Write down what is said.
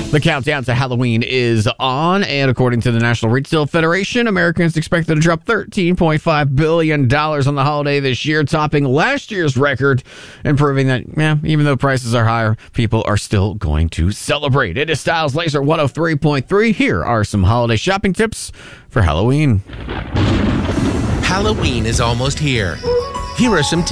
The countdown to Halloween is on, and according to the National Retail Federation, Americans expected to drop $13.5 billion on the holiday this year, topping last year's record and proving that, even though prices are higher, people are still going to celebrate. It is Styles Laser 103.3. Here are some holiday shopping tips for Halloween. Halloween is almost here. Here are some